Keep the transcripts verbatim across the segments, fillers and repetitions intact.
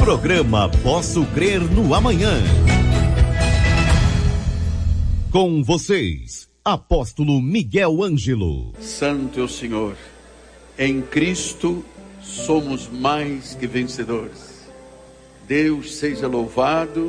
Programa Posso Crer no Amanhã. Com vocês, Apóstolo Miguel Ângelo. Santo é o Senhor. Em Cristo somos mais que vencedores. Deus seja louvado,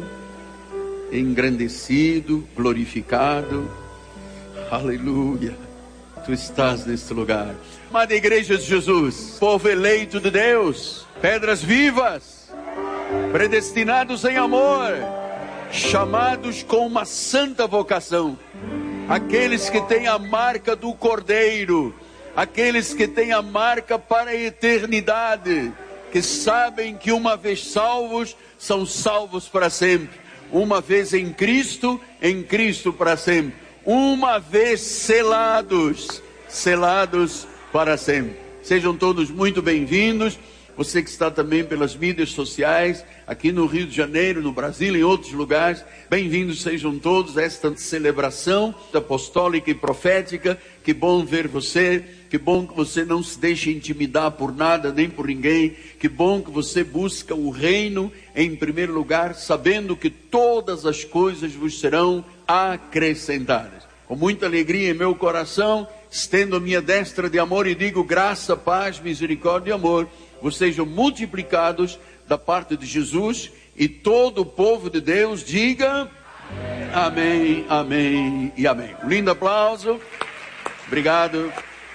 engrandecido, glorificado. Aleluia. Tu estás neste lugar. Amada Igreja de Jesus, povo eleito de Deus, pedras vivas, predestinados em amor, chamados com uma santa vocação, aqueles que têm a marca do Cordeiro, aqueles que têm a marca para a eternidade, que sabem que uma vez salvos, são salvos para sempre, uma vez em Cristo, em Cristo para sempre, uma vez selados, selados para sempre. Sejam todos muito bem-vindos. Você que está também pelas mídias sociais, aqui no Rio de Janeiro, no Brasil, em outros lugares, bem-vindos sejam todos a esta celebração apostólica e profética. Que bom ver você, que bom que você não se deixe intimidar por nada, nem por ninguém, que bom que você busca o reino em primeiro lugar, sabendo que todas as coisas vos serão acrescentadas. Com muita alegria em meu coração, estendo a minha destra de amor e digo: graça, paz, misericórdia e amor vos sejam multiplicados da parte de Jesus, e todo o povo de Deus diga amém, amém e amém. Um lindo aplauso. Obrigado.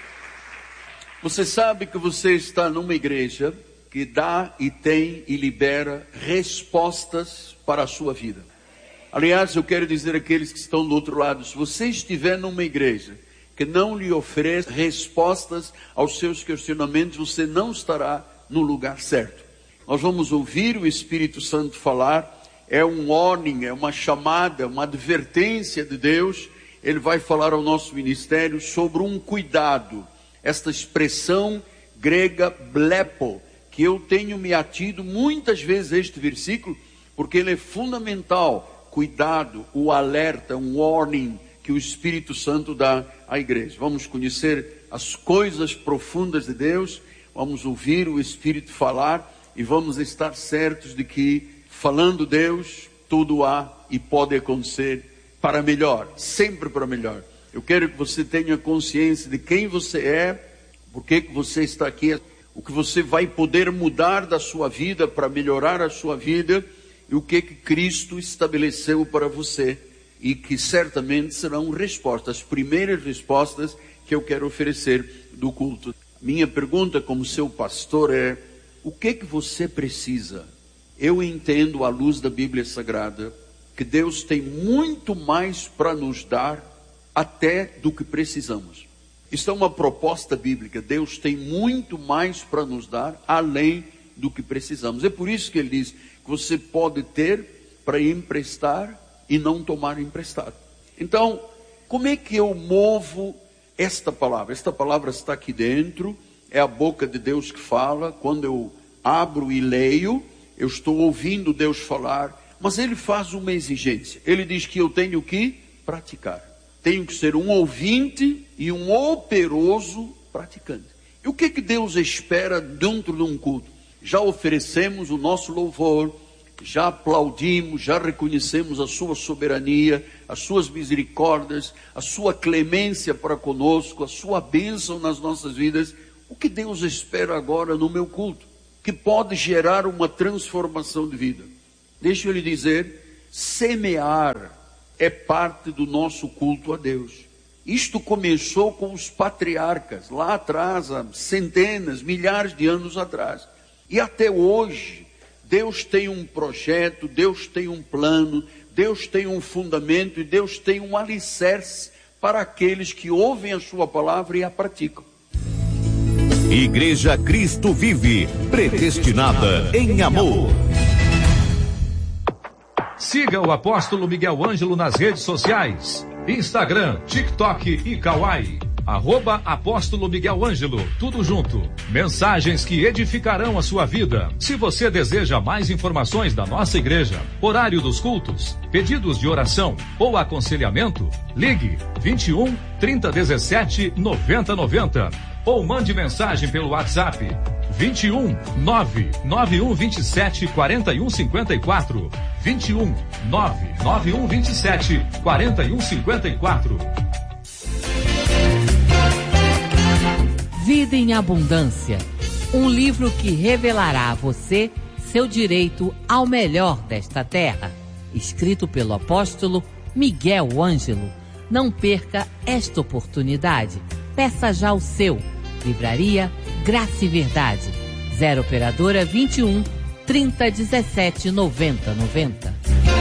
Você sabe que você está numa igreja que dá e tem e libera respostas para a sua vida. Aliás, eu quero dizer àqueles que estão do outro lado: se você estiver numa igreja que não lhe oferece respostas aos seus questionamentos, você não estará no lugar certo. Nós vamos ouvir o Espírito Santo falar. É um warning, é uma chamada, uma advertência de Deus. Ele vai falar ao nosso ministério sobre um cuidado. Esta expressão grega blepo, que eu tenho me atido muitas vezes a este versículo, porque ele é fundamental. Cuidado, o alerta, um warning que o Espírito Santo dá à igreja. Vamos conhecer as coisas profundas de Deus, vamos ouvir o Espírito falar e vamos estar certos de que, falando Deus, tudo há e pode acontecer para melhor, sempre para melhor. Eu quero que você tenha consciência de quem você é, por que que você está aqui, o que você vai poder mudar da sua vida para melhorar a sua vida, e o que que Cristo estabeleceu para você, e que certamente serão respostas, as primeiras respostas que eu quero oferecer do culto. Minha pergunta como seu pastor é: o que que você precisa? Eu entendo, à luz da Bíblia Sagrada, que Deus tem muito mais para nos dar até do que precisamos. Isso é uma proposta bíblica. Deus tem muito mais para nos dar além do que precisamos. É por isso que ele diz que você pode ter para emprestar e não tomar emprestado. Então, como é que eu movo esta palavra? Esta palavra está aqui dentro, é a boca de Deus que fala. Quando eu abro e leio, eu estou ouvindo Deus falar, mas ele faz uma exigência. Ele diz que eu tenho que praticar. Tenho que ser um ouvinte e um operoso praticante. E o que que Deus espera dentro de um culto? Já oferecemos o nosso louvor, já aplaudimos, já reconhecemos a sua soberania, as suas misericórdias, a sua clemência para conosco, a sua bênção nas nossas vidas. O que Deus espera agora no meu culto, que pode gerar uma transformação de vida? Deixa eu lhe dizer, semear é parte do nosso culto a Deus. Isto começou com os patriarcas, lá atrás, há centenas, milhares de anos atrás. E até hoje, Deus tem um projeto, Deus tem um plano, Deus tem um fundamento e Deus tem um alicerce para aqueles que ouvem a sua palavra e a praticam. Igreja Cristo Vive, predestinada em amor. Siga o Apóstolo Miguel Ângelo nas redes sociais: Instagram, TikTok e Kawaii. Arroba Apóstolo Miguel Ângelo, tudo junto. Mensagens que edificarão a sua vida. Se você deseja mais informações da nossa igreja, horário dos cultos, pedidos de oração ou aconselhamento, ligue vinte e um, trinta, dezessete, noventa, noventa ou mande mensagem pelo WhatsApp vinte e um, nove nove um vinte e sete, quarenta e um cinquenta e quatro. vinte e um, nove nove um vinte e sete, quarenta e um cinquenta e quatro. Vida em Abundância. Um livro que revelará a você seu direito ao melhor desta terra. Escrito pelo apóstolo Miguel Ângelo. Não perca esta oportunidade. Peça já o seu. Livraria Graça e Verdade. zero operadora vinte e um, trinta, dezessete, noventa, noventa.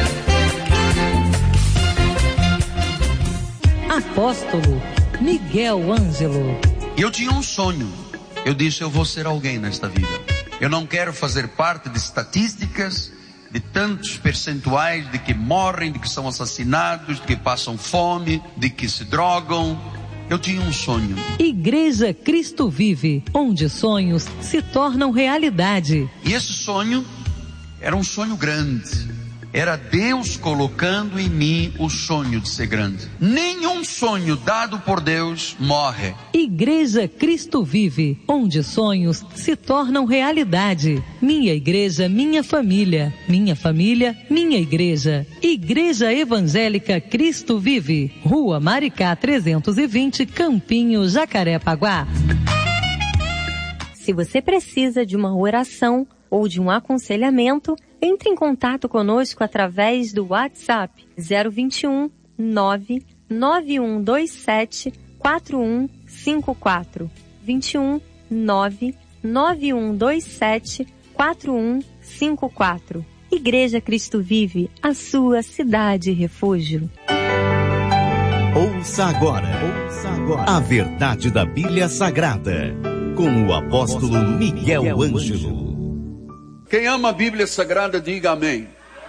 Apóstolo Miguel Ângelo. Eu tinha um sonho. Eu disse, eu vou ser alguém nesta vida. Eu não quero fazer parte de estatísticas, de tantos percentuais de que morrem, de que são assassinados, de que passam fome, de que se drogam. Eu tinha um sonho. Igreja Cristo Vive, onde sonhos se tornam realidade. E esse sonho era um sonho grande. Era Deus colocando em mim o sonho de ser grande. Nenhum sonho dado por Deus morre. Igreja Cristo Vive, onde sonhos se tornam realidade. Minha igreja, minha família. Minha família, minha igreja. Igreja Evangélica Cristo Vive. Rua Maricá trezentos e vinte, Campinho, Jacarepaguá. Se você precisa de uma oração ou de um aconselhamento, entre em contato conosco através do WhatsApp zero vinte e um, nove nove um dois sete, quatro um cinco quatro. vinte e um, nove nove um dois sete, quatro um cinco quatro. Igreja Cristo Vive, a sua cidade refúgio. Ouça agora, ouça agora a verdade da Bíblia Sagrada, com o apóstolo Miguel Ângelo. Quem ama a Bíblia Sagrada, diga amém.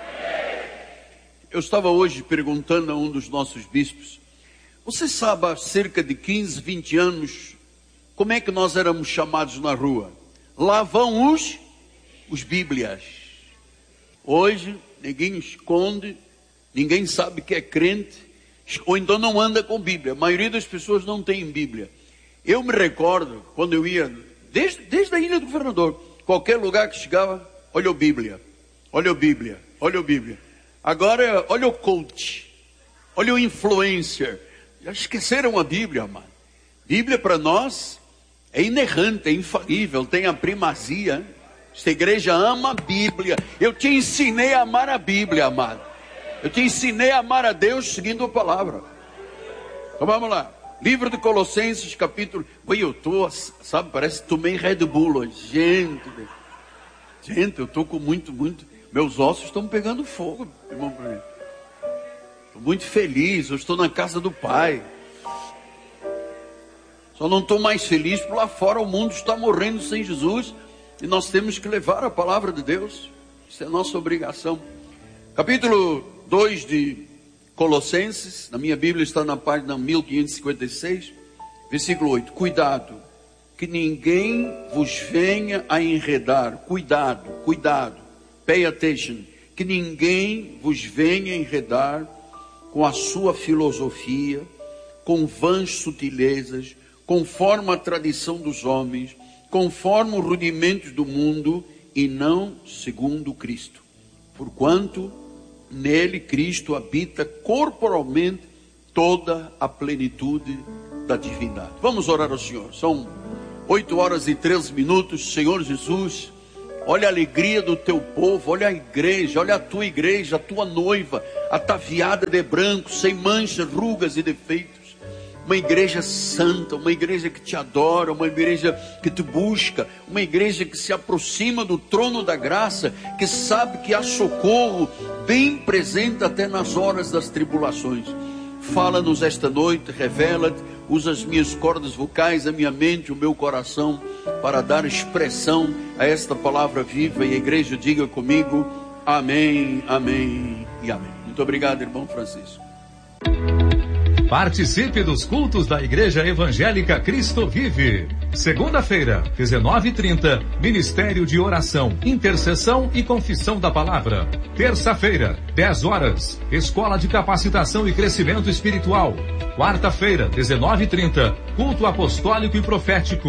Eu estava hoje perguntando a um dos nossos bispos, você sabe há cerca de quinze, vinte anos, como é que nós éramos chamados na rua? Lá vão os, os Bíblias. Hoje, ninguém esconde, ninguém sabe que é crente, ou então não anda com Bíblia. A maioria das pessoas não tem Bíblia. Eu me recordo, quando eu ia, desde, desde a Ilha do Governador, qualquer lugar que chegava, olha a Bíblia, olha a Bíblia, olha a Bíblia. Agora, olha o coach, olha o influencer. Já esqueceram a Bíblia, mano. Bíblia para nós é inerrante, é infalível, tem a primazia. Esta igreja ama a Bíblia. Eu te ensinei a amar a Bíblia, amado. Eu te ensinei a amar a Deus seguindo a palavra. Então vamos lá. Livro de Colossenses, capítulo... Oi, eu tô, sabe, parece que tomei Red Bull hoje. Gente, gente, eu tô com muito, muito... Meus ossos estão pegando fogo, irmão. Estou muito feliz, eu estou na casa do Pai. Só não estou mais feliz porque lá fora o mundo está morrendo sem Jesus. E nós temos que levar a palavra de Deus. Isso é a nossa obrigação. Capítulo dois de Colossenses, na minha Bíblia está na página mil quinhentos e cinquenta e seis, versículo oito. Cuidado, que ninguém vos venha a enredar. Cuidado, cuidado, pay attention. Que ninguém vos venha a enredar com a sua filosofia, com vãs sutilezas, conforme a tradição dos homens, conforme os rudimentos do mundo, e não segundo Cristo. Porquanto nele Cristo habita corporalmente toda a plenitude da divindade. Vamos orar ao Senhor. São oito horas e treze minutos. Senhor Jesus, olha a alegria do teu povo, olha a igreja, olha a tua igreja, a tua noiva, ataviada de branco, sem manchas, rugas e defeitos. Uma igreja santa, uma igreja que te adora, uma igreja que te busca, uma igreja que se aproxima do trono da graça, que sabe que há socorro bem presente até nas horas das tribulações. Fala-nos esta noite, revela-te, usa as minhas cordas vocais, a minha mente, o meu coração, para dar expressão a esta palavra viva. E a igreja diga comigo, amém, amém e amém. Muito obrigado, irmão Francisco. Participe dos cultos da Igreja Evangélica Cristo Vive. Segunda-feira, dezenove e trinta, Ministério de Oração, Intercessão e Confissão da Palavra. Terça-feira, dez horas, Escola de Capacitação e Crescimento Espiritual. Quarta-feira, dezenove e trinta, Culto Apostólico e Profético.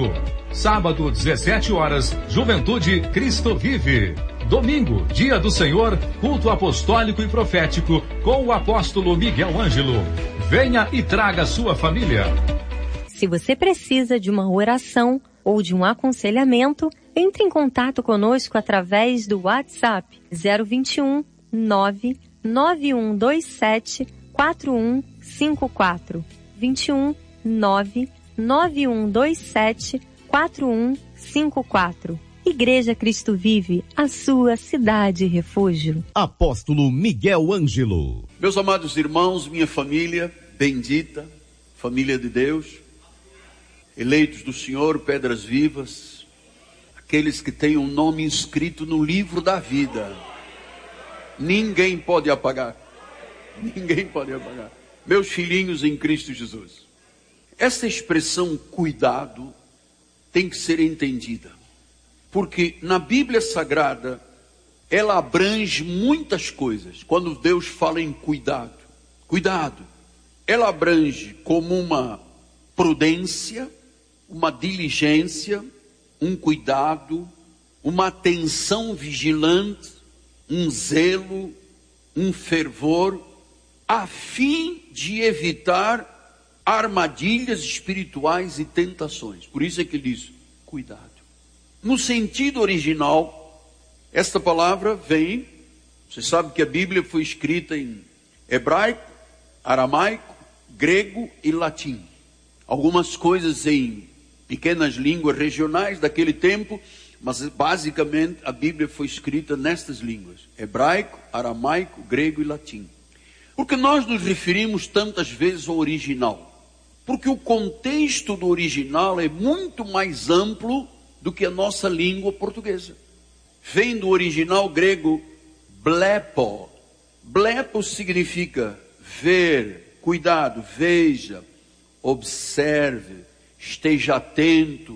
Sábado, dezessete horas, Juventude Cristo Vive. Domingo, Dia do Senhor, culto apostólico e profético com o apóstolo Miguel Ângelo. Venha e traga sua família. Se você precisa de uma oração ou de um aconselhamento, entre em contato conosco através do WhatsApp zero vinte e um, nove nove um dois sete, quatro um cinco quatro. vinte e um, nove nove um dois sete, quatro um cinco quatro. Igreja Cristo Vive, a sua cidade refúgio. Apóstolo Miguel Ângelo. Meus amados irmãos, minha família bendita, família de Deus, eleitos do Senhor, pedras vivas, aqueles que têm um nome inscrito no livro da vida, ninguém pode apagar, ninguém pode apagar. Meus filhinhos em Cristo Jesus. Essa expressão cuidado tem que ser entendida, porque na Bíblia Sagrada ela abrange muitas coisas. Quando Deus fala em cuidado, cuidado, ela abrange como uma prudência, uma diligência, um cuidado, uma atenção vigilante, um zelo, um fervor, a fim de evitar armadilhas espirituais e tentações. Por isso é que ele diz, cuidado. No sentido original, esta palavra vem, você sabe que a Bíblia foi escrita em hebraico, aramaico, grego e latim. Algumas coisas em pequenas línguas regionais daquele tempo, mas basicamente a Bíblia foi escrita nestas línguas, hebraico, aramaico, grego e latim. Porque nós nos referimos tantas vezes ao original? Porque o contexto do original é muito mais amplo do que a nossa língua portuguesa. Vem do original grego blepo. Blepo significa ver, cuidado, veja, observe, esteja atento,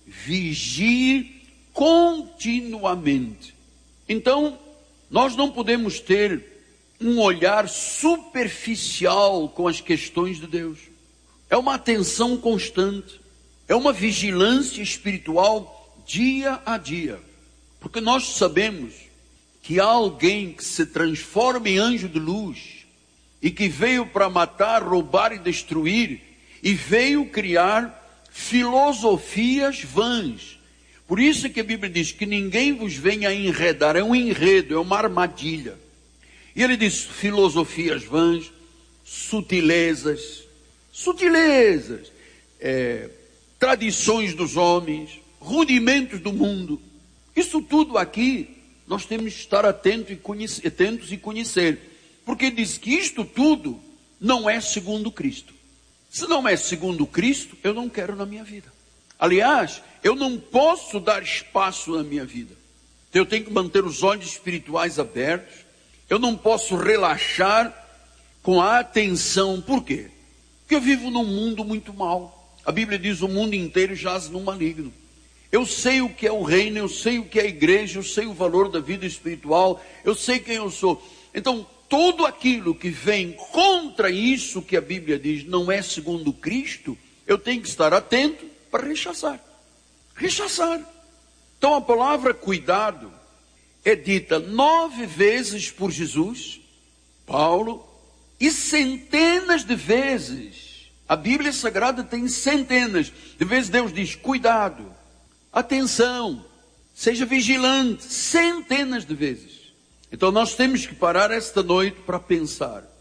vigie continuamente. Então, nós não podemos ter um olhar superficial com as questões de Deus. É uma atenção constante, é uma vigilância espiritual dia a dia. Porque nós sabemos que há alguém que se transforma em anjo de luz e que veio para matar, roubar e destruir, e veio criar filosofias vãs. Por isso que a Bíblia diz que ninguém vos venha enredar, é um enredo, é uma armadilha. E ele diz filosofias vãs, sutilezas, sutilezas, é, tradições dos homens, rudimentos do mundo. Isso tudo aqui nós temos que estar atentos e conhecer, atentos e conhecer. Porque diz que isto tudo não é segundo Cristo. Se não é segundo Cristo, eu não quero na minha vida. Aliás, eu não posso dar espaço na minha vida. Eu tenho que manter os olhos espirituais abertos. Eu não posso relaxar com a atenção. Por quê? Porque eu vivo num mundo muito mau. A Bíblia diz: o mundo inteiro jaz no maligno. Eu sei o que é o reino, eu sei o que é a igreja, eu sei o valor da vida espiritual, eu sei quem eu sou. Então, tudo aquilo que vem contra isso que a Bíblia diz não é segundo Cristo, eu tenho que estar atento para rechaçar. Rechaçar. Então, a palavra cuidado é dita nove vezes por Jesus, Paulo, e centenas de vezes. A Bíblia Sagrada tem centenas de vezes. Deus diz: cuidado, atenção, seja vigilante, centenas de vezes. Então nós temos que parar esta noite para pensar: